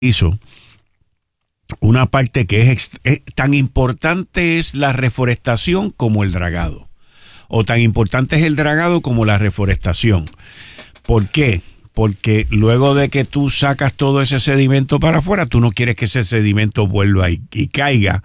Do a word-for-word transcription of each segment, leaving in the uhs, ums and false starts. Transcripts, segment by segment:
hizo una parte que es, es tan importante es la reforestación como el dragado, o tan importante es el dragado como la reforestación. ¿Por qué? Porque luego de que tú sacas todo ese sedimento para afuera, tú no quieres que ese sedimento vuelva y, y caiga,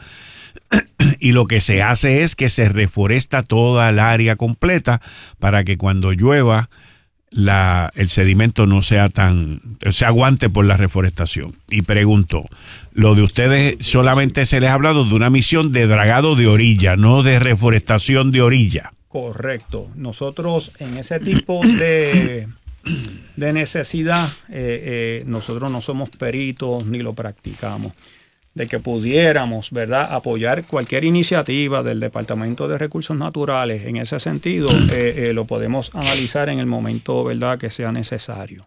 y lo que se hace es que se reforesta toda el área completa para que cuando llueva La, el sedimento no sea tan, se aguante por la reforestación. Y pregunto, lo de ustedes solamente se les ha hablado de una misión de dragado de orilla, no de reforestación de orilla. Correcto. Nosotros en ese tipo de, de necesidad, eh, eh, nosotros no somos peritos ni lo practicamos. De que pudiéramos, ¿verdad?, apoyar cualquier iniciativa del Departamento de Recursos Naturales en ese sentido, eh, eh, lo podemos analizar en el momento, ¿verdad?, que sea necesario.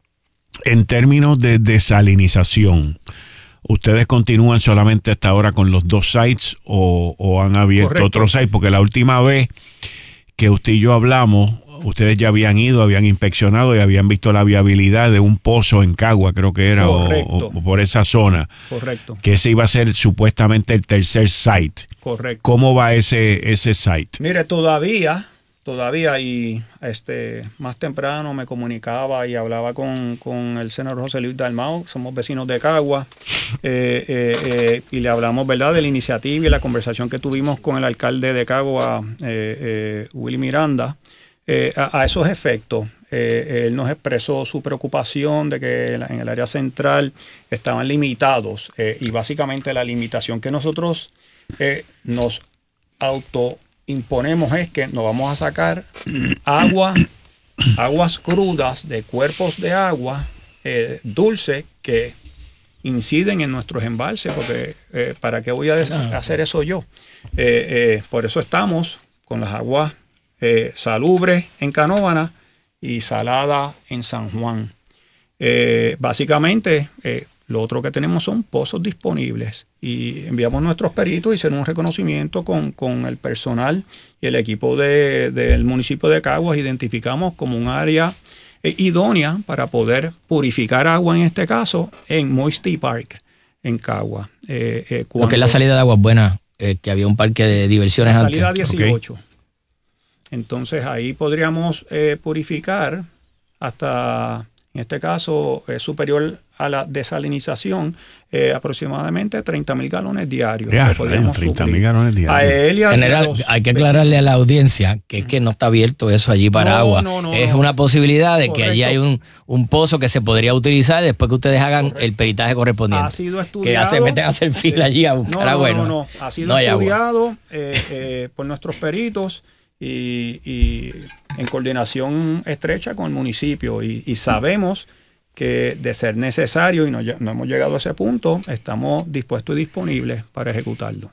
En términos de desalinización, ¿ustedes continúan solamente hasta ahora con los dos sites o, o han abierto Correcto. Otros sites? Porque la última vez que usted y yo hablamos, ustedes ya habían ido, habían inspeccionado y habían visto la viabilidad de un pozo en Cagua, creo que era, o, o, o por esa zona. Correcto. Que ese iba a ser supuestamente el tercer site. Correcto. ¿Cómo va ese, ese site? Mire, todavía, todavía, y este más temprano me comunicaba y hablaba con, con el senador José Luis Dalmau, somos vecinos de Cagua, eh, eh, eh, y le hablamos, ¿verdad?, de la iniciativa y la conversación que tuvimos con el alcalde de Cagua, eh, eh, Willy Miranda. Eh, a, a esos efectos, eh, él nos expresó su preocupación de que en el área central estaban limitados, eh, y básicamente la limitación que nosotros eh, nos autoimponemos es que nos vamos a sacar agua, aguas crudas de cuerpos de agua eh, dulce que inciden en nuestros embalses, porque eh, ¿para qué voy a hacer eso yo? Eh, eh, por eso estamos con las aguas Eh, salubre en Canóvana y salada en San Juan. Eh, básicamente, eh, lo otro que tenemos son pozos disponibles y enviamos nuestros peritos y hicieron un reconocimiento con, con el personal y el equipo de, del municipio de Caguas. Identificamos como un área eh, idónea para poder purificar agua, en este caso, en Moisty Park, en Caguas. Eh, eh, Lo que es la salida de Aguas Buenas, eh, que había un parque de diversiones la antes. Salida dieciocho. Okay. Entonces ahí podríamos eh, purificar hasta, en este caso, eh, superior a la desalinización, eh, aproximadamente treinta mil galones diarios. Yeah, treinta mil galones diarios. A él y a General, los hay que aclararle a la audiencia que es que no está abierto eso allí para no, agua. No, no, es no. una posibilidad de Correcto. que allí hay un, un pozo que se podría utilizar después que ustedes hagan Correcto. el peritaje correspondiente. Ha sido estudiado. Que ya se meten a hacer fila allí a buscar no, agua. No, no, no. Ha sido no estudiado eh, eh, por nuestros peritos y, y en coordinación estrecha con el municipio. Y, y sabemos que de ser necesario, y no, no hemos llegado a ese punto, estamos dispuestos y disponibles para ejecutarlo.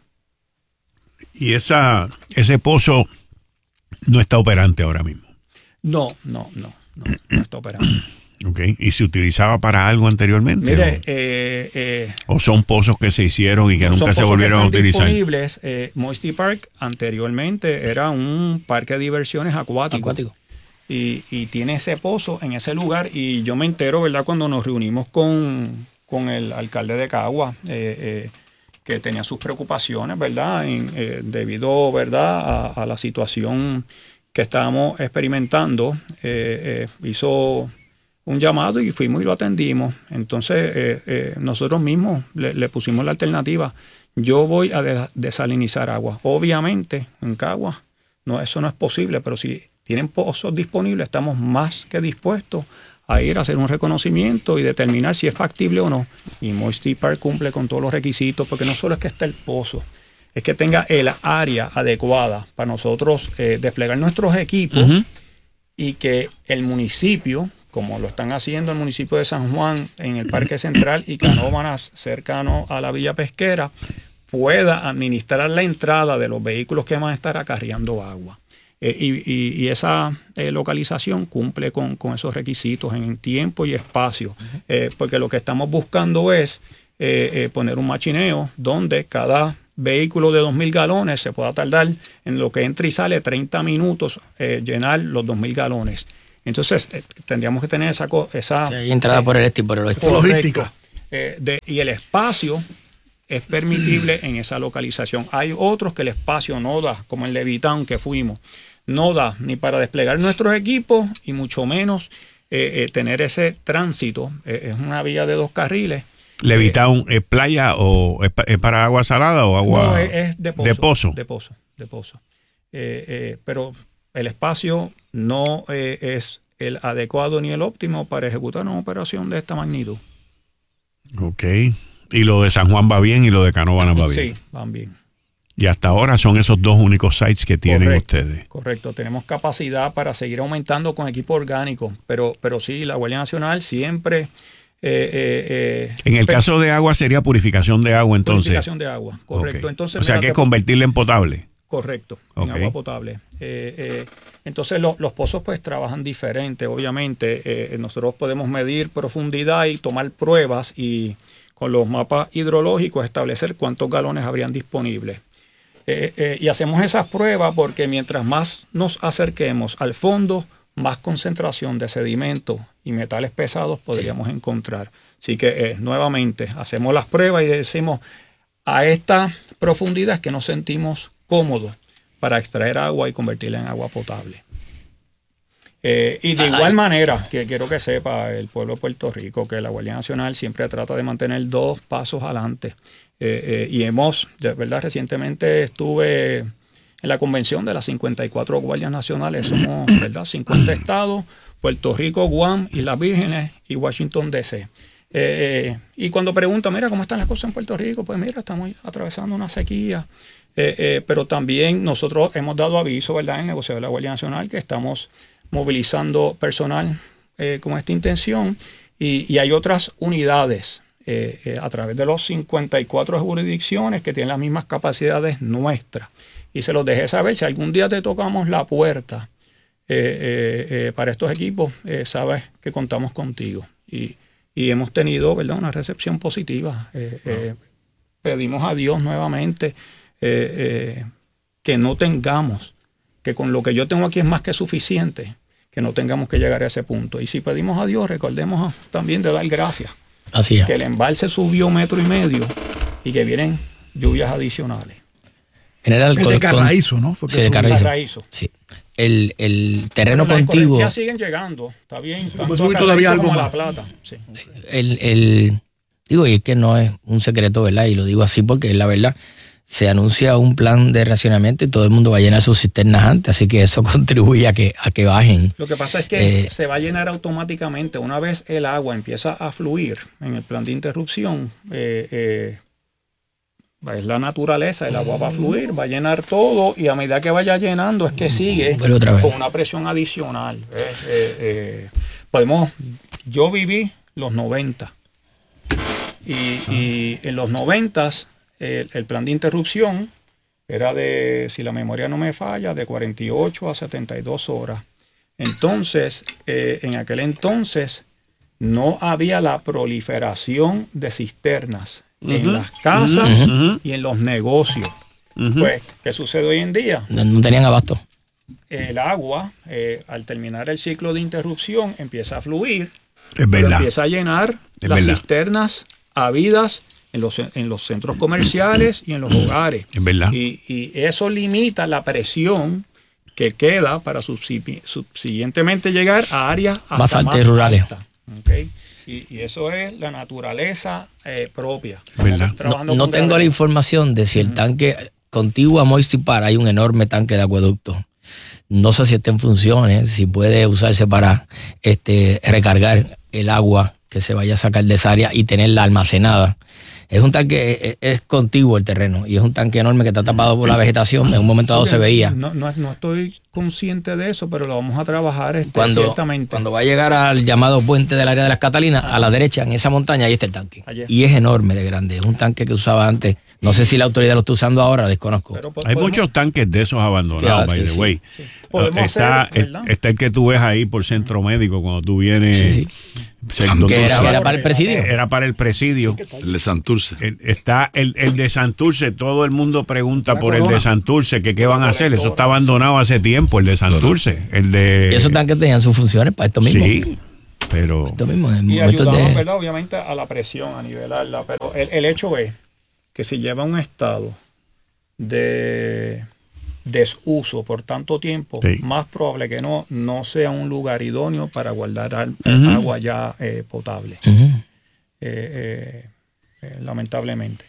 Y esa ese pozo no está operante ahora mismo. No, no, no, no, no está operando. Okay. ¿Y se utilizaba para algo anteriormente? Mire, ¿o? Eh, eh, ¿O son pozos que se hicieron y que nunca se volvieron a utilizar? Disponibles. Eh, Moisty Park anteriormente era un parque de diversiones acuático. Acuático. Y, y tiene ese pozo en ese lugar. Y yo me entero, ¿verdad?, cuando nos reunimos con, con el alcalde de Cagua, eh, eh, que tenía sus preocupaciones, ¿verdad?, en, eh, debido, ¿verdad?, a, a la situación que estábamos experimentando. Eh, eh, hizo un llamado y fuimos y lo atendimos. Entonces, eh, eh, nosotros mismos le, le pusimos la alternativa. Yo voy a de, desalinizar agua. Obviamente, en Cagua, no, eso no es posible, pero si tienen pozos disponibles, estamos más que dispuestos a ir a hacer un reconocimiento y determinar si es factible o no. Y Moisty Park cumple con todos los requisitos, porque no solo es que esté el pozo, es que tenga el área adecuada para nosotros eh, desplegar nuestros equipos. Uh-huh. Y que el municipio, como lo están haciendo el municipio de San Juan en el Parque Central y Canóvanas cercano a la Villa Pesquera, pueda administrar la entrada de los vehículos que van a estar acarreando agua. Eh, y, y, y esa eh, localización cumple con, con esos requisitos en tiempo y espacio, eh, porque lo que estamos buscando es eh, eh, poner un machineo donde cada vehículo de dos mil galones se pueda tardar en lo que entra y sale treinta minutos eh, llenar los dos mil galones. Entonces, eh, tendríamos que tener esa... esa sí, hay entrada eh, por el este y por el oeste. Logística. eh, de, y el espacio es permitible en esa localización. Hay otros que el espacio no da, como el Levitown que fuimos, no da ni para desplegar nuestros equipos y mucho menos eh, eh, tener ese tránsito. Eh, es una vía de dos carriles. ¿Levitown es playa o es, pa- es para agua salada o agua No, es, es de pozo. de pozo? De pozo, de pozo. Eh, eh, pero el espacio no eh, es el adecuado ni el óptimo para ejecutar una operación de esta magnitud. Ok. Y lo de San Juan va bien y lo de Canóvanas va bien. Sí, van bien. Y hasta ahora son esos dos únicos sites que tienen Correcto, ustedes. Correcto, tenemos capacidad para seguir aumentando con equipo orgánico, pero, pero sí, la Guardia Nacional siempre... Eh, eh, eh, En el pero- caso de agua sería purificación de agua entonces. Purificación de agua, correcto. Ok. Entonces, o sea mira, que es te- convertirla en potable. Correcto, Ok. en agua potable. Eh, eh, entonces lo- los pozos pues trabajan diferente, obviamente. Eh, nosotros podemos medir profundidad y tomar pruebas y con los mapas hidrológicos establecer cuántos galones habrían disponibles. Eh, eh, y hacemos esas pruebas porque mientras más nos acerquemos al fondo, más concentración de sedimentos y metales pesados podríamos sí. encontrar. Así que eh, nuevamente hacemos las pruebas y decimos a esta profundidad es que nos sentimos cómodos para extraer agua y convertirla en agua potable. Eh, y de igual manera, que quiero que sepa el pueblo de Puerto Rico que la Guardia Nacional siempre trata de mantener dos pasos adelante. Eh, eh, y hemos, de verdad, recientemente estuve en la convención de las cincuenta y cuatro Guardias Nacionales. Somos, ¿verdad?, cincuenta estados, Puerto Rico, Guam, Islas Vírgenes y Washington, D C Eh, y cuando preguntan, mira, ¿cómo están las cosas en Puerto Rico? Pues mira, estamos atravesando una sequía. Eh, eh, pero también nosotros hemos dado aviso, ¿verdad?, en el negociado de la Guardia Nacional que estamos movilizando personal eh, con esta intención y, y hay otras unidades eh, eh, a través de los cincuenta y cuatro jurisdicciones que tienen las mismas capacidades nuestras. Y se los dejé saber, si algún día te tocamos la puerta eh, eh, eh, para estos equipos, eh, sabes que contamos contigo. Y, y hemos tenido, ¿verdad?, una recepción positiva. Eh, eh, pedimos a Dios nuevamente eh, eh, que no tengamos, que con lo que yo tengo aquí es más que suficiente, que no tengamos que llegar a ese punto. Y si pedimos a Dios, recordemos también de dar gracias. Así es. Que el embalse subió metro y medio y que vienen lluvias adicionales. General, el de Carraízo, ¿no? Fue que sí, de Carraízo. Carraízo. Sí. El, el terreno Pero las contiguo. correntías siguen llegando, está bien. Tanto Pues a subir Carraízo todavía algo como a más. La Plata. Sí. El, el, digo, y es que no es un secreto, ¿verdad? Y lo digo así porque la verdad, se anuncia un plan de racionamiento y todo el mundo va a llenar sus cisternas antes, así que eso contribuye a que, a que bajen. Lo que pasa es que Eh, se va a llenar automáticamente. Una vez el agua empieza a fluir en el plan de interrupción, eh, eh, es la naturaleza, el agua va a fluir, va a llenar todo y a medida que vaya llenando es que sigue Vuelve otra vez. con una presión adicional. Eh, eh, eh, podemos, yo viví los noventa y, y en los noventas el, el plan de interrupción era de, si la memoria no me falla, de cuarenta y ocho a setenta y dos horas. Entonces, eh, en aquel entonces no había la proliferación de cisternas uh-huh. en las casas uh-huh. y en los negocios. Uh-huh. Pues, ¿qué sucede hoy en día? No, no tenían abasto. El agua, eh, al terminar el ciclo de interrupción, empieza a fluir. Es verdad. Empieza a llenar es las verdad. cisternas habidas en los, en los centros comerciales y en los hogares. Es verdad. Y, y eso limita la presión que queda para subsi- subsiguientemente llegar a áreas hasta más altas y rurales. Alta, ¿okay? y, y eso es la naturaleza eh, propia. ¿Verdad? No, no tengo la información de si el uh-huh. tanque contiguo a Moisty Park hay un enorme tanque de acueducto. No sé si está en funciones, si puede usarse para este, recargar el agua que se vaya a sacar de esa área y tenerla almacenada. Es un tanque, es, es contiguo el terreno y es un tanque enorme que está tapado por la vegetación. En un momento dado okay. se veía. No, no, no estoy consciente de eso, pero lo vamos a trabajar este, cuando, ciertamente. Cuando va a llegar al llamado puente del área de las Catalinas, ah. a la derecha, en esa montaña, ahí está el tanque. Ayer. Y es enorme de grande. Es un tanque que usaba antes. No sé si la autoridad lo está usando ahora, desconozco. Pero, Hay podemos... muchos tanques de esos abandonados, by the way. Sí. Uh, está, hacer, el, está el que tú ves ahí por Centro Médico cuando tú vienes. Sí, sí. Que era, era para el presidio. Era para el presidio. El de Santurce. El, está el, el de Santurce. Todo el mundo pregunta por el de Santurce, que qué van a hacer. Eso está abandonado hace tiempo, el de Santurce. El de... Y esos tanques tenían sus funciones para esto mismo. Sí. pero... Esto mismo, en Y momentos ayudamos, de- ¿verdad? Obviamente a la presión, a nivelarla, pero el, el hecho es que si lleva un estado de desuso por tanto tiempo, Sí. más probable que no, no sea un lugar idóneo para guardar al- Ujú. agua ya eh, potable, Ujú. eh, eh, eh, lamentablemente.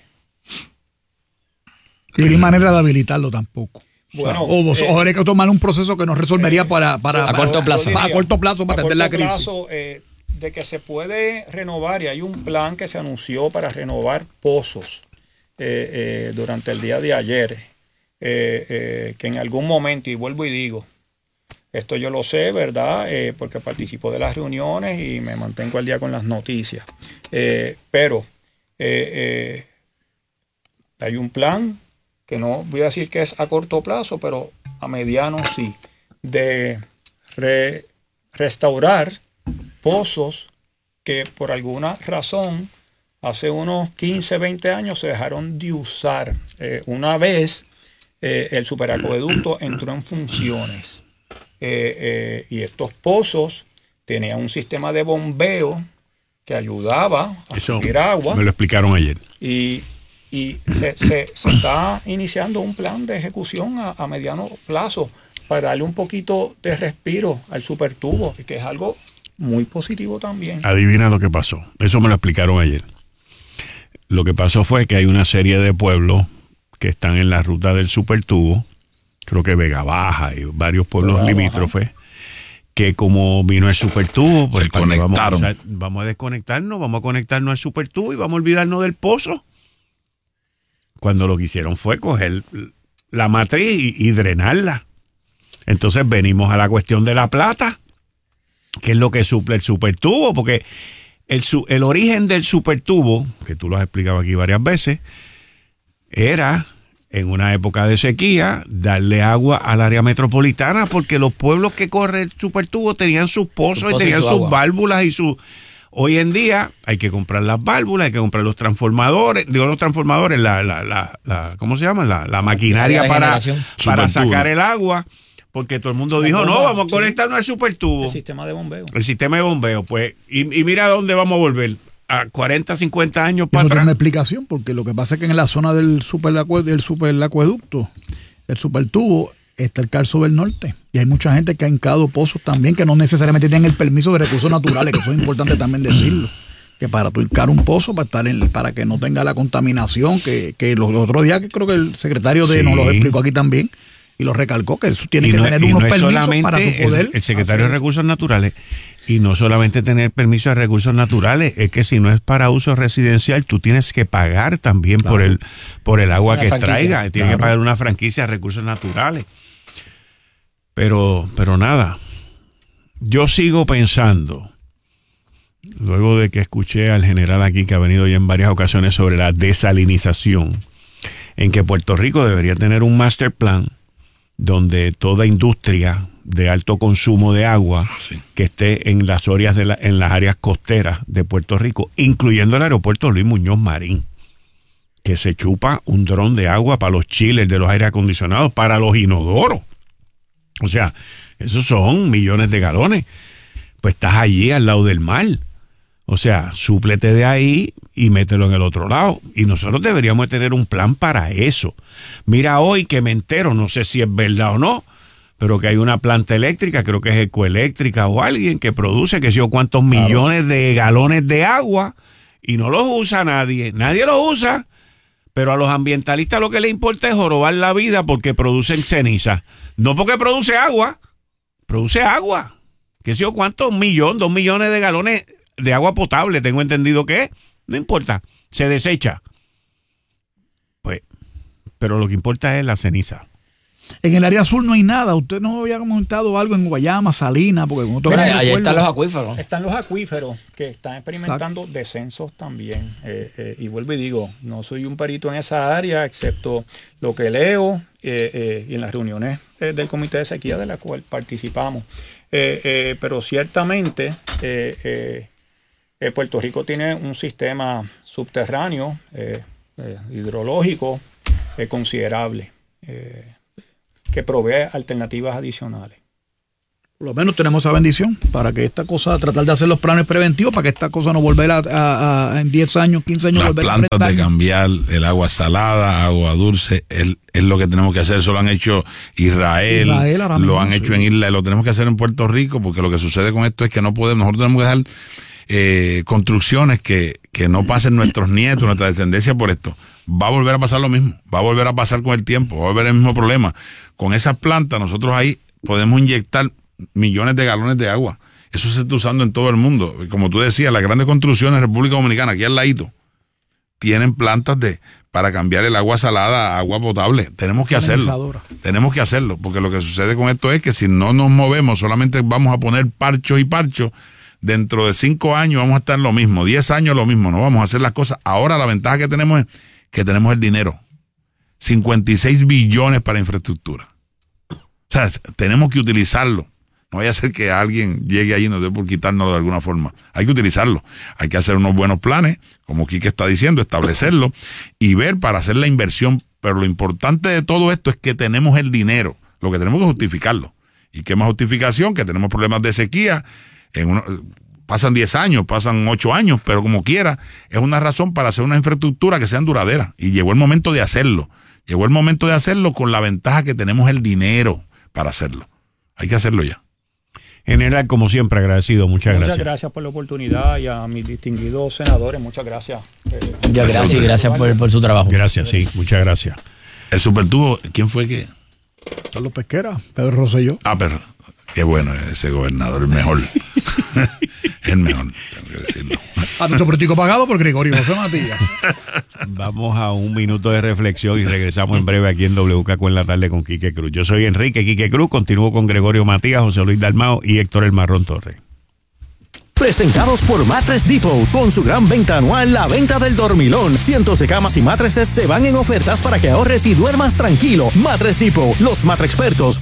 Y no hay manera de habilitarlo tampoco. Bueno, o, sea, o, o eh, habría que tomar un proceso que nos resolvería eh, para, para, a para- corto plazo. Yo diría, a corto plazo para a atender la corto crisis. plazo, eh, de que se puede renovar, y hay un plan que se anunció para renovar pozos eh, eh, durante el día de ayer, eh, eh, que en algún momento, y vuelvo y digo, esto yo lo sé, ¿verdad? Eh, porque participo de las reuniones y me mantengo al día con las noticias. Eh, pero eh, eh, hay un plan que no voy a decir que es a corto plazo, pero a mediano sí, de re- restaurar pozos que por alguna razón hace unos quince, veinte años se dejaron de usar. Eh, una vez eh, el superacueducto entró en funciones eh, eh, y estos pozos tenían un sistema de bombeo que ayudaba a Eso subir agua me lo explicaron ayer. y, y se, se- se está iniciando un plan de ejecución a, a mediano plazo para darle un poquito de respiro al supertubo, que es algo muy positivo también. Adivina lo que pasó. Eso me lo explicaron ayer. Lo que pasó fue que hay una serie de pueblos que están en la ruta del supertubo, creo que Vega Baja y varios pueblos Vega Baja. limítrofes, que como vino el supertubo, pues Se ¿para qué vamos a, conectaron. usar? Vamos a desconectarnos, vamos a conectarnos al supertubo y vamos a olvidarnos del pozo. Cuando lo que hicieron fue coger la matriz y, y drenarla. Entonces venimos a la cuestión de la plata, que es lo que suple el supertubo, porque el, su- el origen del supertubo, que tú lo has explicado aquí varias veces, era en una época de sequía darle agua al área metropolitana, porque los pueblos que corre el supertubo tenían sus pozos Sus y pozos y tenían su sus agua. válvulas y su... Hoy en día hay que comprar las válvulas, hay que comprar los transformadores, digo los transformadores, la, la, la, la ¿cómo se llama? La, la maquinaria de para, generación. para Supertubo. sacar el agua, porque todo el mundo La dijo, no, bomba, vamos a sí. conectarnos al supertubo. El sistema de bombeo. El sistema de bombeo, pues, y, y mira a dónde vamos a volver, a cuarenta, cincuenta años para Eso tiene una atrás. explicación, porque lo que pasa es que en la zona del superacueducto, del superacueducto, el supertubo, está el Carso del Norte. Y hay mucha gente que ha hincado pozos también, que no necesariamente tienen el permiso de recursos naturales, que eso es importante también decirlo. Que para tú hincar un pozo, para estar en, para que no tenga la contaminación, que, que los, los otros días que creo que el secretario de Sí. nos lo explicó aquí también, y lo recalcó, que eso tiene Y que no, tener y unos no es permisos solamente para tu el- poder. el, secretario de hacer eso. Recursos Naturales, y no solamente tener permiso de recursos naturales, es que si no es para uso residencial, tú tienes que pagar también Claro. por el por el agua Una que franquicia. extraiga, tienes Claro. que pagar una franquicia de recursos naturales. Pero, pero nada, yo sigo pensando, luego de que escuché al general aquí que ha venido ya en varias ocasiones sobre la desalinización, en que Puerto Rico debería tener un master plan donde toda industria de alto consumo de agua Sí. que esté en las áreas de la, en las áreas costeras de Puerto Rico, incluyendo el aeropuerto Luis Muñoz Marín, que se chupa un dron de agua para los chiles de los aires acondicionados, para los inodoros. O sea, esos son millones de galones. Pues estás allí al lado del mar. O sea, súplete de ahí y mételo en el otro lado. Y nosotros deberíamos tener un plan para eso. Mira hoy que me entero, no sé si es verdad o no, pero que hay una planta eléctrica, creo que es Ecoeléctrica o alguien que produce que sé yo cuántos Claro. millones de galones de agua y no los usa nadie. Nadie los usa. Pero a los ambientalistas lo que les importa es jorobar la vida porque producen ceniza. No porque produce agua, produce agua. ¿Qué sé yo cuántos? Millón, dos millones de galones de agua potable, tengo entendido que es. No importa, se desecha. Pues, pero lo que importa es la ceniza. En el área sur no hay nada. Usted no había comentado algo en Guayama, Salinas, porque como Mira, todavía ahí recuerdo- están los acuíferos. Están los acuíferos que están experimentando descensos también. Eh, eh, y vuelvo y digo, no soy un perito en esa área, excepto lo que leo eh, eh, y en las reuniones eh, del Comité de Sequía de la cual participamos. Eh, eh, pero ciertamente eh, eh, eh, Puerto Rico tiene un sistema subterráneo eh, eh, hidrológico eh, considerable. Eh, que provee alternativas adicionales. Por lo menos tenemos esa bendición para que esta cosa, tratar de hacer los planes preventivos para que esta cosa no volviera a, a, a en diez años, quince años. Las volver plantas a de cambiar el agua salada, agua dulce, es, es lo que tenemos que hacer. Eso lo han hecho Israel, Israel lo mismo, han sí. hecho en Isla, lo tenemos que hacer en Puerto Rico, porque lo que sucede con esto es que no podemos, nosotros tenemos que dejar eh, construcciones que, que no pasen nuestros nietos, nuestra descendencia por esto. Va a volver a pasar lo mismo, va a volver a pasar con el tiempo, va a volver el mismo problema. Con esas plantas nosotros ahí podemos inyectar millones de galones de agua. Eso se está usando en todo el mundo. Como tú decías, las grandes construcciones en República Dominicana, aquí al ladito, tienen plantas de para cambiar el agua salada a agua potable. Tenemos que hacerlo. Tenemos que hacerlo, porque lo que sucede con esto es que si no nos movemos, solamente vamos a poner parchos y parchos. Dentro de cinco años vamos a estar en lo mismo, diez años lo mismo. No vamos a hacer las cosas. Ahora la ventaja que tenemos es que tenemos el dinero. cincuenta y seis billones para infraestructura. O sea, tenemos que utilizarlo. No vaya a ser que alguien llegue allí y nos dé por quitárnoslo de alguna forma. Hay que utilizarlo. Hay que hacer unos buenos planes, como Quique está diciendo, establecerlo y ver para hacer la inversión. Pero lo importante de todo esto es que tenemos el dinero. Lo que tenemos que justificarlo. ¿Y qué más justificación? Que tenemos problemas de sequía. En uno, pasan diez años, pasan ocho años, pero como quiera, es una razón para hacer una infraestructura que sean duraderas. Y llegó el momento de hacerlo. Llegó el momento de hacerlo con la ventaja que tenemos el dinero para hacerlo. Hay que hacerlo ya. General, como siempre, agradecido. Muchas, muchas gracias. Muchas gracias por la oportunidad y a mis distinguidos senadores. Muchas gracias. Eh, muchas gracias y gracias por, por su trabajo. Gracias, sí. Muchas gracias. El supertubo, ¿quién fue que? Carlos Pesquera, Pedro Rosselló. Ah, pero qué bueno ese gobernador, el mejor. El mejor, tengo que decirlo. A nuestro político pagado por Gregorio José Matías. Vamos a un minuto de reflexión y regresamos en breve aquí en W K Q en la tarde con Quique Cruz. Yo soy Enrique Quique Cruz, continúo con Gregorio Matías, José Luis Dalmao y Héctor El Marrón Torres. Presentados por Mattress Depot, con su gran venta anual, la venta del dormilón. Cientos de camas y mattresses se van en ofertas para que ahorres y duermas tranquilo. Mattress Depot, los matre expertos.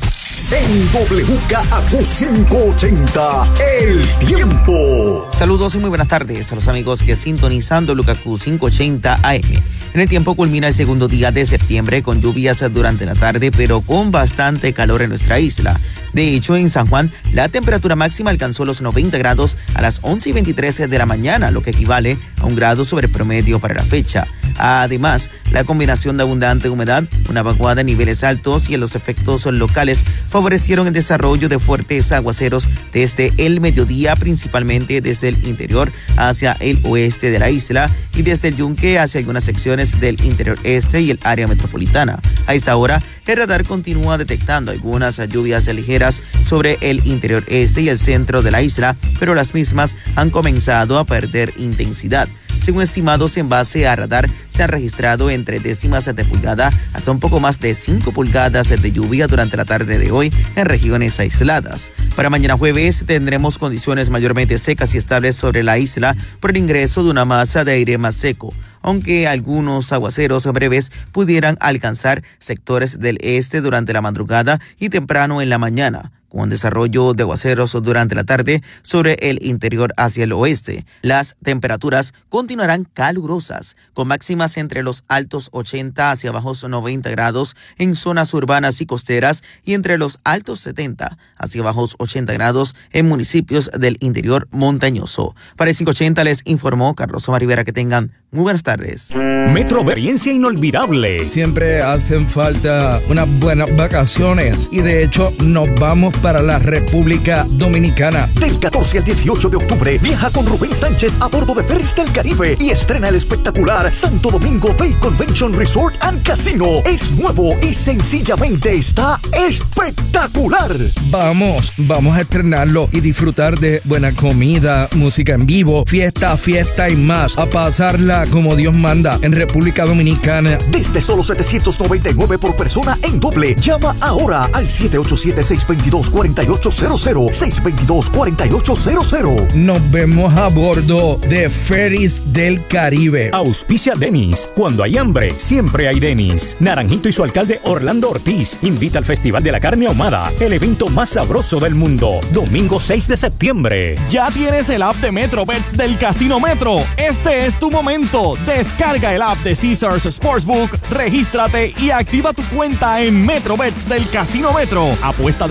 En W K Q quinientos ochenta, el tiempo. Saludos y muy buenas tardes a los amigos que sintonizan W K Q quinientos ochenta A M. En el tiempo culmina el segundo día de septiembre con lluvias durante la tarde, pero con bastante calor en nuestra isla. De hecho, en San Juan, la temperatura máxima alcanzó los noventa grados a las once y veintitrés de la mañana, lo que equivale a un grado sobre promedio para la fecha. Además, la combinación de abundante humedad, una vaguada en niveles altos y en los efectos locales favorecieron el desarrollo de fuertes aguaceros desde el mediodía, principalmente desde el interior hacia el oeste de la isla y desde el Yunque hacia algunas secciones del interior este y el área metropolitana. A esta hora, el radar continúa detectando algunas lluvias ligeras sobre el interior este y el centro de la isla, pero las mismas han comenzado a perder intensidad. Según estimados en base a radar, se han registrado entre décimas de pulgada hasta un poco más de cinco pulgadas de lluvia durante la tarde de hoy en regiones aisladas. Para mañana jueves tendremos condiciones mayormente secas y estables sobre la isla por el ingreso de una masa de aire más seco, aunque algunos aguaceros breves pudieran alcanzar sectores del este durante la madrugada y temprano en la mañana, con desarrollo de aguaceros durante la tarde sobre el interior hacia el oeste. Las temperaturas continuarán calurosas, con máximas entre los altos ochenta hacia bajos noventa grados en zonas urbanas y costeras y entre los altos setenta hacia bajos ochenta grados en municipios del interior montañoso. Para el quinientos ochenta les informó Carlos Omar Rivera. Que tengan muy buenas tardes. Metro experiencia inolvidable. Siempre hacen falta unas buenas vacaciones y de hecho nos vamos para la República Dominicana. Del catorce al dieciocho de octubre, viaja con Rubén Sánchez a bordo de Ferries del Caribe y estrena el espectacular Santo Domingo Bay Convention Resort and Casino. Es nuevo y sencillamente está espectacular. Vamos, vamos a estrenarlo y disfrutar de buena comida, música en vivo, fiesta, fiesta y más. A pasarla como Dios manda en República Dominicana. Desde solo setecientos noventa y nueve por persona en doble. Llama ahora al siete ocho siete, seis dos dos, cuatro ocho cero cero, seis dos dos, cuatro ocho cero cero. Nos vemos a bordo de Ferries del Caribe. Auspicia Denis. Cuando hay hambre, siempre hay Denis. Naranjito y su alcalde Orlando Ortiz invita al Festival de la Carne Ahumada, el evento más sabroso del mundo. Domingo seis de septiembre. Ya tienes el app de MetroBets del Casino Metro. Este es tu momento. Descarga el app de Caesars Sportsbook, regístrate y activa tu cuenta en MetroBets del Casino Metro. Apuesta de forma segura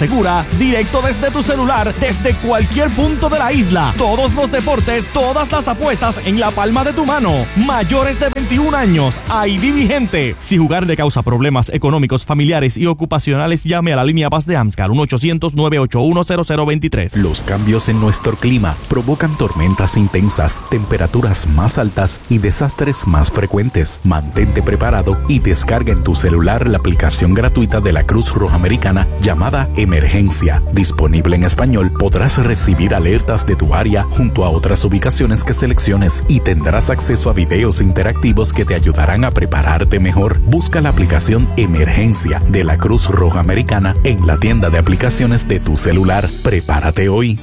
segura, directo desde tu celular, desde cualquier punto de la isla. Todos los deportes, todas las apuestas en la palma de tu mano. Mayores de veintiún años, I D vigente. Si jugar le causa problemas económicos, familiares y ocupacionales, llame a la línea Paz de AMSCAR uno ochocientos, nueve ocho uno, cero cero dos tres. Los cambios en nuestro clima provocan tormentas intensas, temperaturas más altas y desastres más frecuentes. Mantente preparado y descarga en tu celular la aplicación gratuita de la Cruz Roja Americana llamada Emergencia. Disponible en español, podrás recibir alertas de tu área junto a otras ubicaciones que selecciones y tendrás acceso a videos interactivos que te ayudarán a prepararte mejor. Busca la aplicación Emergencia de la Cruz Roja Americana en la tienda de aplicaciones de tu celular. Prepárate hoy.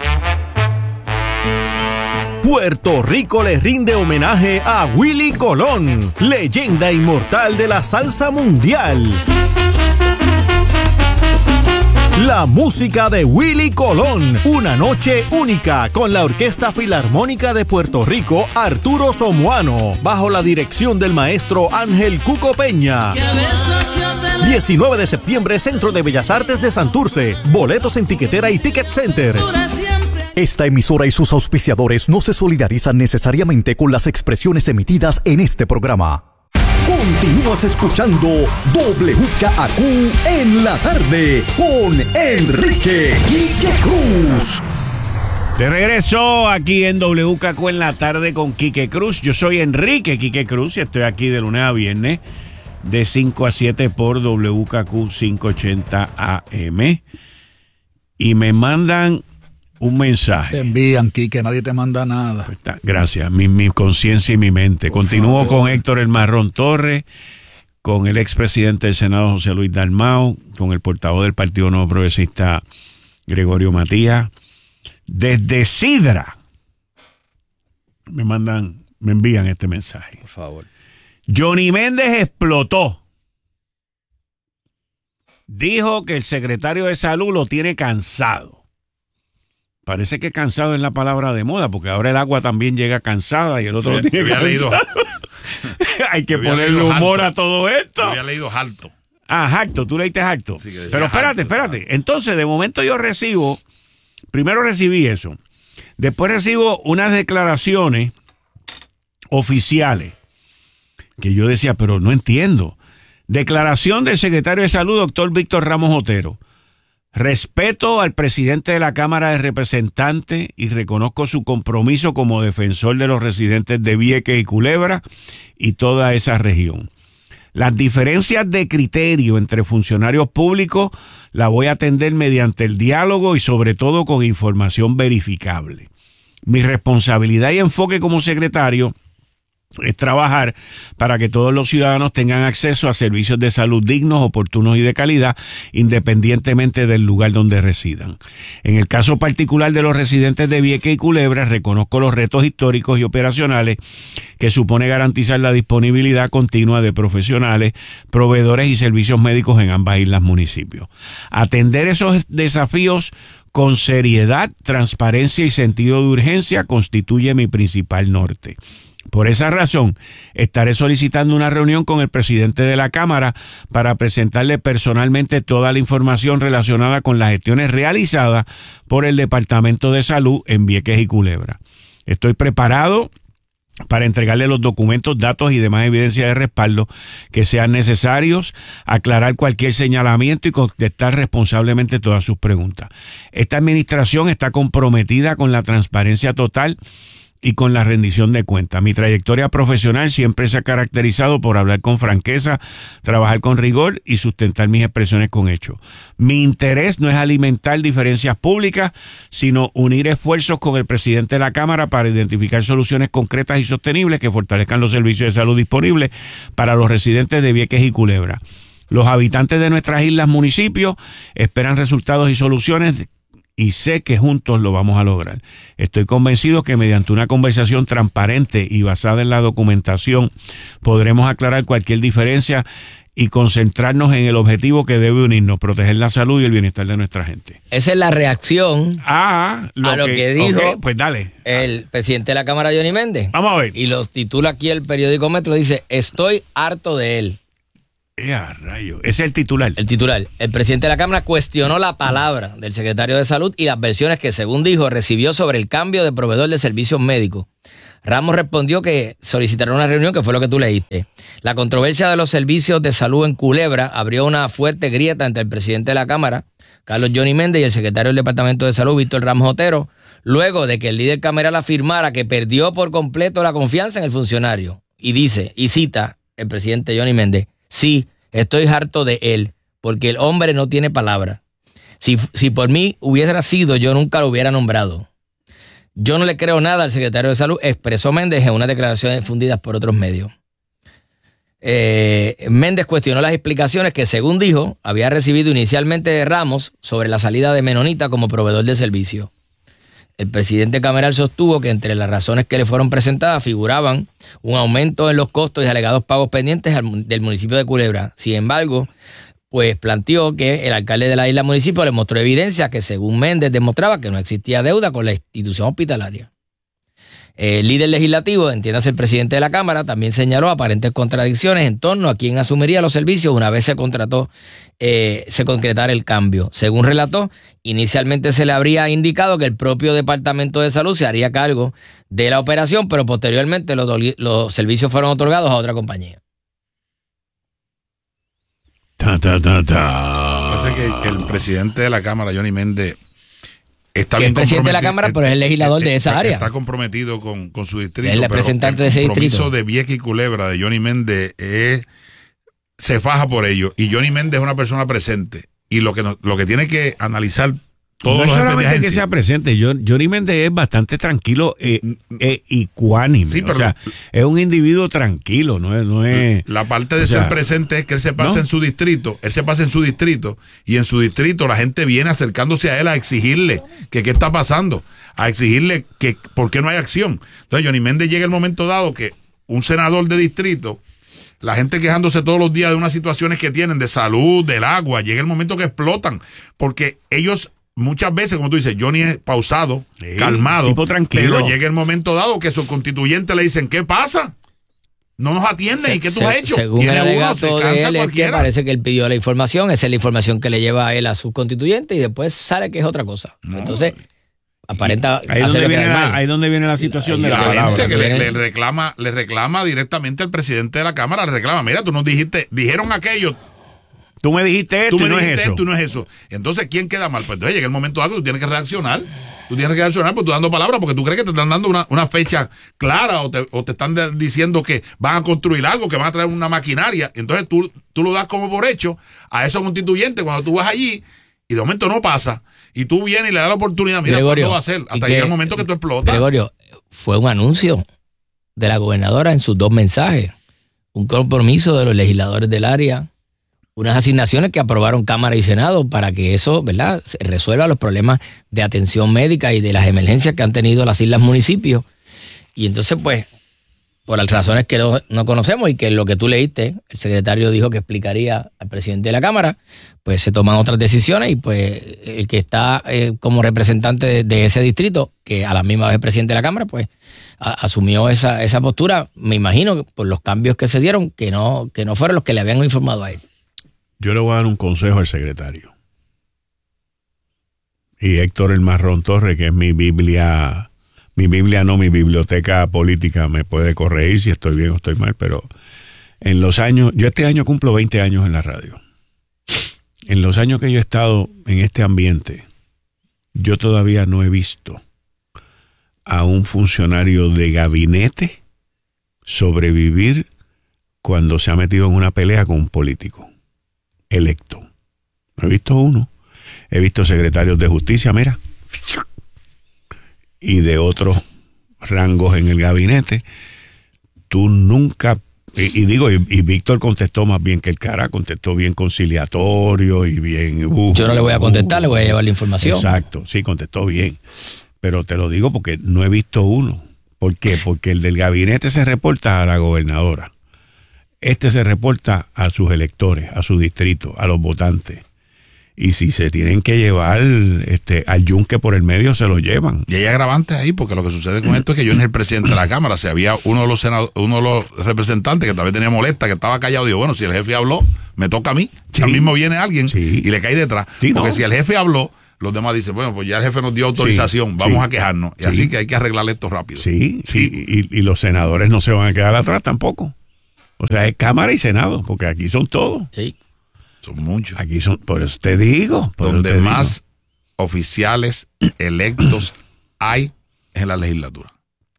Puerto Rico le rinde homenaje a Willy Colón, leyenda inmortal de la salsa mundial. La música de Willy Colón, una noche única con la Orquesta Filarmónica de Puerto Rico, Arturo Somoano, bajo la dirección del maestro Ángel Cuco Peña. diecinueve de septiembre, Centro de Bellas Artes de Santurce. Boletos en Tiquetera y Ticket Center. Esta emisora y sus auspiciadores no se solidarizan necesariamente con las expresiones emitidas en este programa. Continúas escuchando W K Q en la tarde con Enrique Quique Cruz. De regreso aquí en W K Q en la tarde con Quique Cruz. Yo soy Enrique Quique Cruz y estoy aquí de lunes a viernes de cinco a siete por W K Q quinientos ochenta A M. Y me mandan un mensaje. Te envían, Quique, nadie te manda nada. Pues está, gracias, mi, mi conciencia y mi mente. Por Continúo favor. Con Héctor El Marrón Torres, con el expresidente del Senado José Luis Dalmau, con el portavoz del Partido Nuevo Progresista Gregorio Matías. Desde Sidra me mandan, me envían este mensaje. Por favor. Johnny Méndez explotó. Dijo que el secretario de Salud lo tiene cansado. Parece que cansado es la palabra de moda, porque ahora el agua también llega cansada y el otro lo tiene cansado. Leído, hay que ponerle humor harto a todo esto. Yo había leído harto. Ah, harto, tú leíste harto. Sí, pero espérate, harto, espérate. Claro. Entonces, de momento yo recibo, primero recibí eso, después recibo unas declaraciones oficiales que yo decía, pero no entiendo. Declaración del secretario de Salud, doctor Víctor Ramos Otero. Respeto al presidente de la Cámara de Representantes y reconozco su compromiso como defensor de los residentes de Vieques y Culebra y toda esa región. Las diferencias de criterio entre funcionarios públicos las voy a atender mediante el diálogo y sobre todo con información verificable. Mi responsabilidad y enfoque como secretario es trabajar para que todos los ciudadanos tengan acceso a servicios de salud dignos, oportunos y de calidad, independientemente del lugar donde residan. En el caso particular de los residentes de Vieques y Culebra, reconozco los retos históricos y operacionales que supone garantizar la disponibilidad continua de profesionales, proveedores y servicios médicos en ambas islas municipios. Atender esos desafíos con seriedad, transparencia y sentido de urgencia constituye mi principal norte. Por esa razón, estaré solicitando una reunión con el presidente de la Cámara para presentarle personalmente toda la información relacionada con las gestiones realizadas por el Departamento de Salud en Vieques y Culebra. Estoy preparado para entregarle los documentos, datos y demás evidencia de respaldo que sean necesarios, aclarar cualquier señalamiento y contestar responsablemente todas sus preguntas. Esta administración está comprometida con la transparencia total y con la rendición de cuentas. Mi trayectoria profesional siempre se ha caracterizado por hablar con franqueza, trabajar con rigor y sustentar mis expresiones con hechos. Mi interés no es alimentar diferencias públicas, sino unir esfuerzos con el presidente de la Cámara para identificar soluciones concretas y sostenibles que fortalezcan los servicios de salud disponibles para los residentes de Vieques y Culebra. Los habitantes de nuestras islas municipios esperan resultados y soluciones y sé que juntos lo vamos a lograr. Estoy convencido que mediante una conversación transparente y basada en la documentación podremos aclarar cualquier diferencia y concentrarnos en el objetivo que debe unirnos, proteger la salud y el bienestar de nuestra gente. Esa es la reacción ah, lo a lo que, que dijo okay, pues dale. el presidente de la Cámara, Johnny Méndez. Vamos a ver. Y los titula aquí el periódico Metro, dice, estoy harto de él. Eh, a rayo. Ese es el titular. El titular. El presidente de la Cámara cuestionó la palabra del secretario de Salud y las versiones que, según dijo, recibió sobre el cambio de proveedor de servicios médicos. Ramos respondió que solicitará una reunión, que fue lo que tú leíste. La controversia de los servicios de salud en Culebra abrió una fuerte grieta entre el presidente de la Cámara, Carlos Johnny Méndez, y el secretario del Departamento de Salud, Víctor Ramos Otero, luego de que el líder cameral afirmara que perdió por completo la confianza en el funcionario. Y dice, y cita el presidente Johnny Méndez, sí, estoy harto de él, porque el hombre no tiene palabra. Si, si por mí hubiera sido, yo nunca lo hubiera nombrado. Yo no le creo nada al secretario de Salud, expresó Méndez en unas declaraciones difundidas por otros medios. Eh, Méndez cuestionó las explicaciones que, según dijo, había recibido inicialmente de Ramos sobre la salida de Menonita como proveedor de servicio. El presidente cameral sostuvo que entre las razones que le fueron presentadas figuraban un aumento en los costos y alegados pagos pendientes al, del municipio de Culebra. Sin embargo, pues planteó que el alcalde de la isla municipio le mostró evidencia que, según Méndez, demostraba que no existía deuda con la institución hospitalaria. El líder legislativo, entiéndase el presidente de la Cámara, también señaló aparentes contradicciones en torno a quién asumiría los servicios una vez se contrató, eh, se concretara el cambio. Según relató, inicialmente se le habría indicado que el propio Departamento de Salud se haría cargo de la operación, pero posteriormente los, los servicios fueron otorgados a otra compañía. Ta, ta, ta, ta. Parece que el presidente de la Cámara, Johnny Méndez, está que bien es presidente de la comprometido, Cámara, pero es el legislador de esa área. Está comprometido con, con su distrito. Es el representante de ese distrito. El compromiso de Vieques y Culebra de Johnny Méndez es, se faja por ello. Y Johnny Méndez es una persona presente. Y lo que, no, lo que tiene que analizar todos no los es jefes de solamente agencia. que sea presente. Yo, Johnny Méndez es bastante tranquilo eh, eh, y cuánime. Sí, pero o sea, es un individuo tranquilo. No es, no es, la parte de o ser sea, presente es que él se pasa ¿no? en su distrito. Él se pasa en su distrito. Y en su distrito la gente viene acercándose a él a exigirle que qué está pasando. A exigirle que por qué no hay acción. Entonces Johnny Méndez llega el momento dado que un senador de distrito, la gente quejándose todos los días de unas situaciones que tienen de salud, del agua, llega el momento que explotan. Porque ellos... Muchas veces, como tú dices, Johnny es pausado, sí, calmado, tipo tranquilo. Pero llega el momento dado que sus constituyentes le dicen, ¿qué pasa? No nos atienden, se, ¿y qué tú se, has hecho? Según el alegato de él, es que cualquiera. parece que él pidió la información, esa es la información que le lleva a él a sus constituyentes y después sale que es otra cosa. No. Entonces, aparenta ahí donde, viene la, ahí donde viene la situación y de la, la palabra. gente que le, le reclama, le reclama directamente al presidente de la Cámara, le reclama, mira, tú nos dijiste, dijeron aquello. Tú me dijiste esto tú me y no dijiste es eso. Esto y no es eso. Entonces, ¿quién queda mal? Pues entonces llega el momento dado que tú tienes que reaccionar. Tú tienes que reaccionar porque tú dando palabras porque tú crees que te están dando una, una fecha clara o te, o te están de, diciendo que van a construir algo, que van a traer una maquinaria. Entonces tú, tú lo das como por hecho a esos constituyentes cuando tú vas allí y de momento no pasa. Y tú vienes y le das la oportunidad. Mira, Gregorio, ¿cuándo va a ser? Hasta que, llega el momento que tú explotas. Gregorio, fue un anuncio de la gobernadora en sus dos mensajes. Un compromiso de los legisladores del área. Unas asignaciones que aprobaron Cámara y Senado para que eso, ¿verdad?, se resuelva los problemas de atención médica y de las emergencias que han tenido las islas municipios. Y entonces, pues, por las razones que no, no conocemos y que lo que tú leíste, el secretario dijo que explicaría al presidente de la Cámara, pues se toman otras decisiones y pues el que está eh, como representante de, de ese distrito, que a la misma vez es presidente de la Cámara, pues a, asumió esa, esa postura, me imagino, por los cambios que se dieron, que no, que no fueron los que le habían informado a él. Yo le voy a dar un consejo al secretario. Y Héctor El Marrón Torres, que es mi Biblia, mi Biblia no, mi biblioteca política, me puede corregir si estoy bien o estoy mal, pero en los años, yo este año cumplo veinte años en la radio. En los años que yo he estado en este ambiente, yo todavía no he visto a un funcionario de gabinete sobrevivir cuando se ha metido en una pelea con un político electo. No he visto uno. He visto secretarios de justicia, mira, y de otros rangos en el gabinete. Tú nunca, y, y digo, y, y Víctor contestó más bien que el cara, contestó bien conciliatorio y bien. Uh, Yo no le voy a contestar, uh, le voy a llevar la información. Exacto, sí, contestó bien. Pero te lo digo porque no he visto uno. ¿Por qué? Porque el del gabinete se reporta a la gobernadora. Este se reporta a sus electores, a su distrito, a los votantes. Y si se tienen que llevar este, al yunque por el medio, se lo llevan. Y hay agravantes ahí, porque lo que sucede con esto es que yo no es el presidente de la Cámara. Si había uno de los senadores, uno de los representantes que tal vez tenía molesta, que estaba callado, digo, bueno, si el jefe habló, me toca a mí. Ya Sí. mismo viene alguien Sí. y le cae detrás. Sí, porque no. si el jefe habló, los demás dicen, bueno, pues ya el jefe nos dio autorización, Sí, vamos sí, a quejarnos. Y sí. así que hay que arreglar esto rápido. Sí, Sí. Y, y- y los senadores no se van a quedar atrás tampoco. O sea, es Cámara y Senado, porque aquí son todos. Sí. Son muchos. Aquí son, por eso te digo. Por eso Donde te digo. más oficiales electos hay es en la legislatura.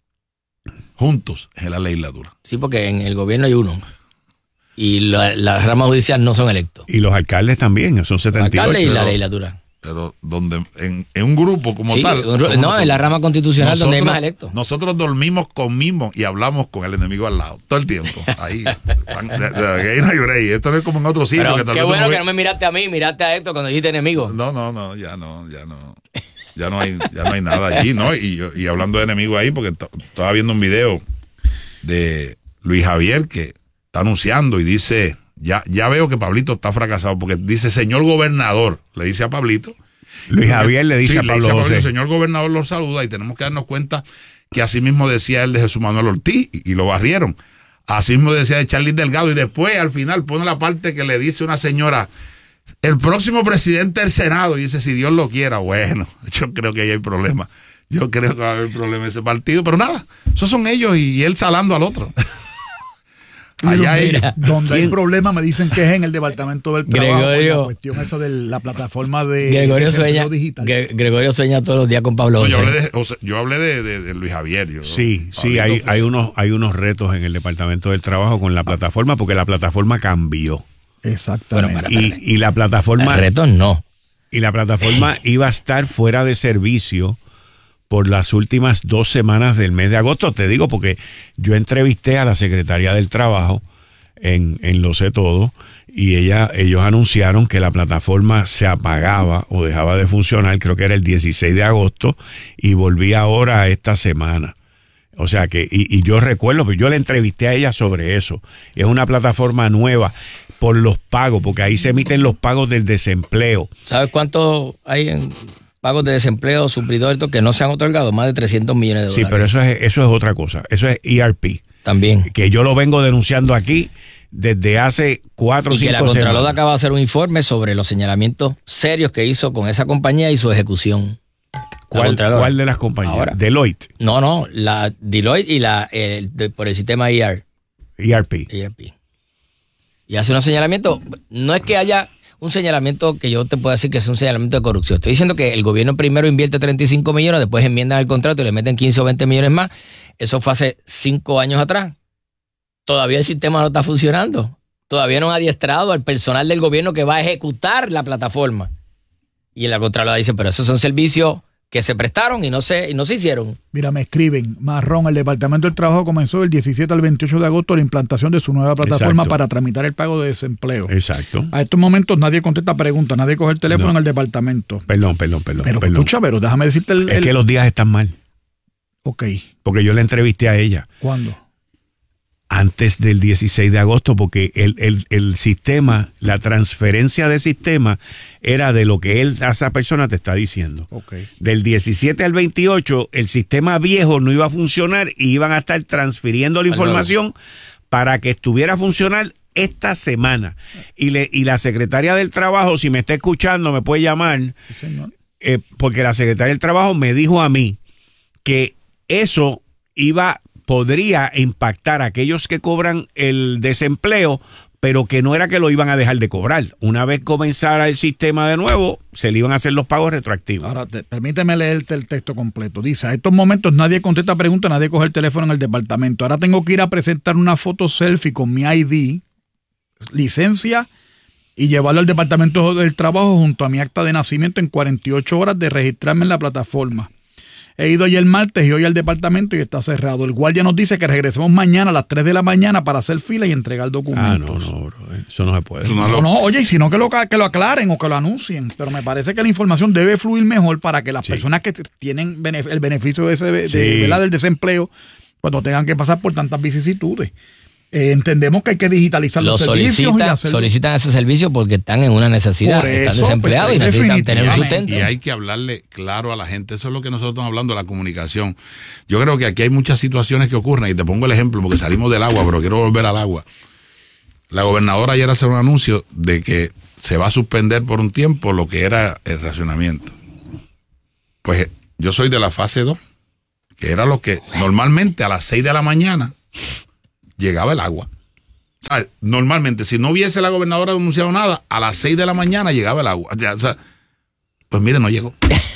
Juntos es en la legislatura. Sí, porque en el gobierno hay uno. Y la, la rama judicial no son electos. Y los alcaldes también, son El setenta y ocho. alcalde y la pero- legislatura. Pero donde en, en un grupo como Sí, tal. un- somos no, nosotros. en la rama constitucional donde hay Nosotros- más electos. Nosotros dormimos, comimos y hablamos con el enemigo al lado, todo el tiempo. Ahí, tan- de- de- ahí no hay break. Esto no es como en otro sitio. Pero que tal qué vez tú bueno no que ves- no me miraste a mí, miraste a Héctor cuando dijiste enemigo. No, no, no, ya no, ya no. Ya no hay, ya no hay nada allí, ¿no? Y, yo- y hablando de enemigo ahí, porque t- estaba viendo un video de Luis Javier que está anunciando y dice, ya, ya veo que Pablito está fracasado, porque dice, señor gobernador, le dice a Pablito. Luis Javier le dice Sí, a Pablo Pablito, José. señor gobernador lo saluda, y tenemos que darnos cuenta que así mismo decía él de Jesús Manuel Ortiz y, y lo barrieron. Así mismo decía de Charlie Delgado, y después al final pone la parte que le dice una señora, el próximo presidente del Senado, y dice, si Dios lo quiera. Bueno, yo creo que ahí hay problema. Yo creo que va a haber problema en ese partido, pero nada, esos son ellos y él salando al otro. Y Allá donde, ellos. donde hay problema me dicen que es en el departamento del trabajo. Gregorio. por la cuestión esa de la plataforma de Gregorio desempleo sueña, digital. Gre- Gregorio sueña todos los días con Pablo No, yo José. hablé de, o sea, yo hablé de, de- de Luis Javier. yo- Sí, sí, Pablito hay, fue- hay, unos, hay unos retos en el Departamento del Trabajo con la plataforma, porque la plataforma cambió. Exactamente. Bueno, para- Y, y la plataforma Retos no. y la plataforma iba a estar fuera de servicio por las últimas dos semanas del mes de agosto. Te digo porque yo entrevisté a la secretaria del Trabajo en, en Lo Sé Todo, y ella, ellos anunciaron que la plataforma se apagaba o dejaba de funcionar, creo que era el dieciséis de agosto, y volvía ahora esta semana. O sea que, y, y yo recuerdo, pues yo le entrevisté a ella sobre eso. Es una plataforma nueva por los pagos, porque ahí se emiten los pagos del desempleo. ¿Sabes cuánto hay en pagos de desempleo suplidores que no se han otorgado? Más de trescientos millones de Sí, dólares. pero eso es, eso es otra cosa. Eso es E R P. También. Que yo lo vengo denunciando aquí desde hace cuatro o Y que cinco la semanas. Contralora acaba de hacer un informe sobre los señalamientos serios que hizo con esa compañía y su ejecución. La ¿Cuál, Contralora. cuál de las compañías? Ahora. Deloitte, No, no, la Deloitte y la el- de- por el sistema E R, E R P. E R P. Y hace unos señalamientos. No es que haya un señalamiento que yo te pueda decir que es un señalamiento de corrupción. Estoy diciendo que el gobierno primero invierte treinta y cinco millones, después enmiendan el contrato y le meten quince o veinte millones más. Eso fue hace cinco años atrás. Todavía el sistema no está funcionando. Todavía no han adiestrado al personal del gobierno que va a ejecutar la plataforma. Y la Contralora dice, pero esos son servicios que se prestaron y no se, y no se hicieron. Mira, me escriben, Marrón, el Departamento del Trabajo comenzó del diecisiete al veintiocho de agosto la implantación de su nueva plataforma Exacto. para tramitar el pago de desempleo. Exacto. A estos momentos nadie contesta preguntas, nadie coge el teléfono No. en el departamento. Perdón, perdón, perdón. Pero perdón. escucha, pero déjame decirte el... Es el- que los días están mal. Ok, Porque yo le entrevisté a ella ¿cuándo? antes del dieciséis de agosto, porque el, el, el sistema, la transferencia de sistema era de lo que él, a esa persona te está diciendo. Ok. Del diecisiete al veintiocho, el sistema viejo no iba a funcionar y iban a estar transfiriendo la Al nuevo. información para que estuviera a funcionar esta semana. Y, le, y la secretaria del Trabajo, si me está escuchando, me puede llamar, Sí, señor. eh, porque la secretaria del Trabajo me dijo a mí que eso iba, podría impactar a aquellos que cobran el desempleo, pero que no era que lo iban a dejar de cobrar. Una vez comenzara el sistema de nuevo, se le iban a hacer los pagos retroactivos. Ahora, te- permíteme leerte el texto completo. Dice, a estos momentos nadie contesta preguntas, nadie coge el teléfono en el departamento. Ahora tengo que ir a presentar una foto selfie con mi I D, licencia, y llevarlo al Departamento del Trabajo junto a mi acta de nacimiento en cuarenta y ocho horas de registrarme en la plataforma. He ido ayer martes y hoy al departamento y está cerrado. El guardia nos dice que regresemos mañana a las tres de la mañana para hacer fila y entregar documentos. Ah, no, no, bro, eso no se puede. Eso no No, lo- no, oye, y si no, que lo, que lo aclaren o que lo anuncien. Pero me parece que la información debe fluir mejor para que las Sí. personas que t- tienen benef- el beneficio de ese, de- Sí. ¿verdad? del desempleo, cuando tengan que pasar por tantas vicisitudes. Eh, entendemos que hay que digitalizar Lo los servicios y solicitan, hacerlo. solicitan ese servicio porque están en una necesidad, Por están eso, desempleados pues, y necesitan tener un definitivamente. sustento. Y hay que hablarle claro a la gente. Eso es lo que nosotros estamos hablando, la comunicación. Yo creo que aquí hay muchas situaciones que ocurren, y te pongo el ejemplo porque salimos del agua, pero quiero volver al agua. La gobernadora ayer hace un anuncio de que se va a suspender por un tiempo lo que era el racionamiento. Pues yo soy de la fase dos, que era lo que normalmente a las seis de la mañana llegaba el agua. O sea, normalmente, si no hubiese la gobernadora anunciado nada, a las seis de la mañana llegaba el agua. O sea, pues mire, no llegó.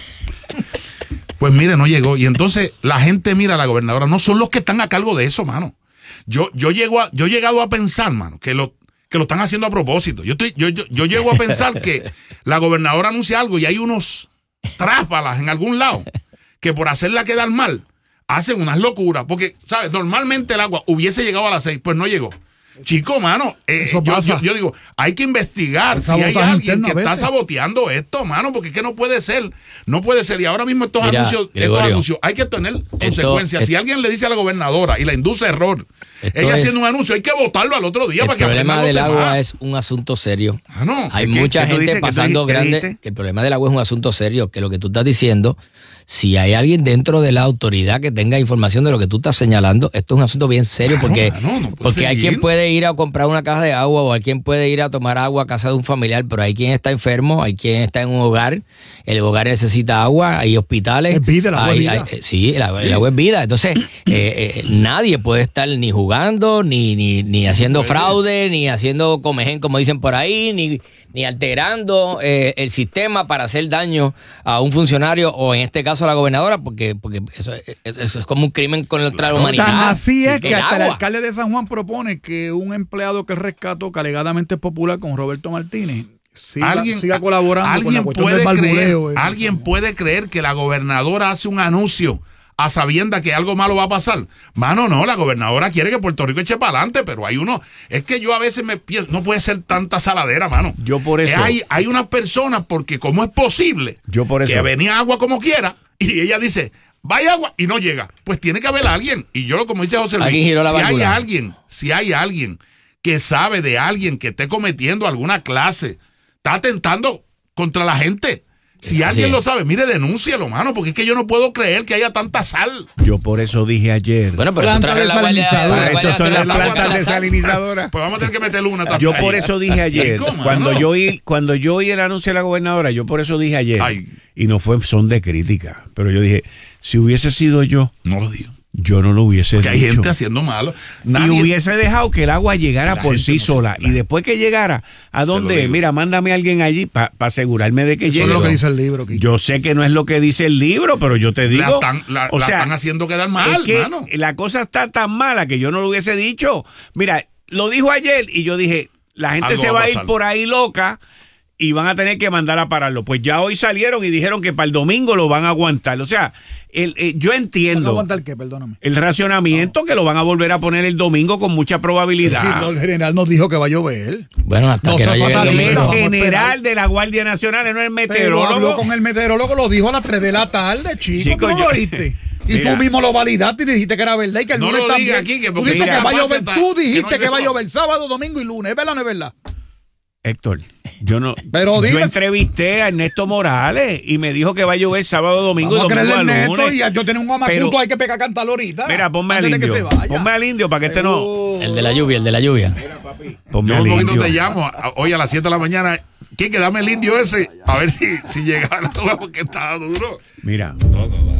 Pues mire, no llegó. Y entonces la gente mira a la gobernadora. No son los que están a cargo de eso, mano. Yo, yo, llego a, yo he llegado a pensar, mano, que lo, que lo están haciendo a propósito. Yo, estoy, yo, yo, yo llego a pensar que la gobernadora anuncia algo y hay unos tráfalas en algún lado que por hacerla quedar mal hacen unas locuras. Porque, ¿sabes? Normalmente el agua hubiese llegado a las seis, pues no llegó. Chico, mano, eh, yo, yo, yo digo, hay que investigar si hay alguien que está saboteando esto, mano, porque es que no puede ser, no puede ser. Y ahora mismo estos, Mira, anuncios, estos anuncios, hay que tener consecuencias. Esto, si alguien le dice a la gobernadora y la induce error, ella es, haciendo un anuncio, hay que votarlo al otro día para que aprendan los demás. El problema del agua es un asunto serio. Ah, no. Hay ¿Qué, mucha qué gente dices, pasando ¿qué grande. dijiste? Que el problema del agua es un asunto serio, que lo que tú estás diciendo, si hay alguien dentro de la autoridad que tenga información de lo que tú estás señalando, esto es un asunto bien serio, Claro, porque, mano, no puede porque ser hay bien. quien puede ir a comprar una caja de agua o hay quien puede ir a tomar agua a casa de un familiar, pero hay quien está enfermo, hay quien está en un hogar, el hogar necesita agua, hay hospitales. Es vida, el agua hay, es vida. hay- sí, el agua, el agua es vida. Entonces, eh, eh, nadie puede estar ni jugando, ni, ni, ni haciendo fraude, ni haciendo comején, como dicen por ahí, ni, ni alterando eh, el sistema para hacer daño a un funcionario o en este caso a la gobernadora, porque, porque eso, eso- eso es como un crimen contra la humanidad. Tan así es que El hasta el agua. alcalde de San Juan propone que un empleado que rescató, que alegadamente es popular con Roberto Martínez, siga, Alguien, siga colaborando con la alguien cuestión puede del creer, barbuleo. eso. alguien puede creer que la gobernadora hace un anuncio a sabienda que algo malo va a pasar. Mano, no, la gobernadora quiere que Puerto Rico eche para adelante, pero hay uno, es que yo a veces me pienso, no puede ser tanta saladera, mano. Yo por eso. Eh, Hay, hay unas personas, porque ¿cómo es posible Yo por eso. que venía agua como quiera y ella dice, vaya agua y no llega? Pues tiene que haber alguien. Y yo, como dice José Luis, Alguien giró la si hay válvula. alguien, si hay alguien que sabe de alguien que esté cometiendo alguna clase, está atentando contra la gente. Si alguien es. lo sabe, mire, denúncialo, mano, porque es que yo no puedo creer que haya tanta sal. Yo por eso dije ayer. Bueno, pero eso Planta traje la guardia. desalinizadora. la Para Guardia eso son las Nacional para plantas sacar la sal. desalinizadoras. Pues vamos a tener que meterle una también. Yo por eso dije ayer, Chico, mano. cuando yo oí, cuando yo oí el anuncio de la gobernadora, yo por eso dije ayer, Ay. y no fue son de crítica, pero yo dije, si hubiese sido yo, No lo digo. yo no lo hubiese Que hay dicho. gente haciendo malo. Y Nadie- hubiese dejado que el agua llegara La por gente sí no se- sola. la- Y después que llegara, ¿a Se lo dónde? digo. Mira, mándame a alguien allí para asegurarme de que Eso llegue. es lo que dice el libro, Kiko. Yo sé que no es lo que dice el libro, pero yo te digo. la están, la, o la sea, están haciendo quedar mal, es que mano. la cosa está tan mala que yo no lo hubiese dicho. Mira, lo dijo ayer y yo dije, la gente Algo se va va a a ir pasar. por ahí loca y van a tener que mandar a pararlo. Pues ya hoy salieron y dijeron que para el domingo lo van a aguantar. O sea, el, eh, yo ¿Van a entiendo aguantar qué? Perdóname. el racionamiento que lo van a volver a poner el domingo con mucha probabilidad. Sí, el general nos dijo que va a llover. Bueno, hasta No que se no llegue el fatalice. el domingo. Vamos a general esperar. de la Guardia Nacional, no el Pero meteorólogo. habló con el meteorólogo, lo dijo a las tres de la tarde, chico. Chico, ¿Tú no yo- lo oíste? Y Mira. tú mismo lo validaste y dijiste que era verdad y que el No lunes lo también. diga aquí, que tú porque dices mira, que va a llover, capaz tú está- que dijiste no que va a llegó. llover sábado, domingo y lunes. ¿Es verdad o no es verdad? Héctor, yo no. Pero yo dime- entrevisté a Ernesto Morales y me dijo que va a llover sábado, domingo Vamos y a domingo creerle a el lunes. neto y yo tengo un guamacuto Pero- hay que pegar cantar ahorita. Mira, ponme al antes de que indio. se vaya. Ponme al indio para que este no. Oh. El de la lluvia, el de la lluvia. Ponme Yo al un poquito indio. te llamo a- hoy a las siete de la mañana. Quique, dame el indio ese. A ver si, si llega el agua porque está duro. Mira, No, no, no.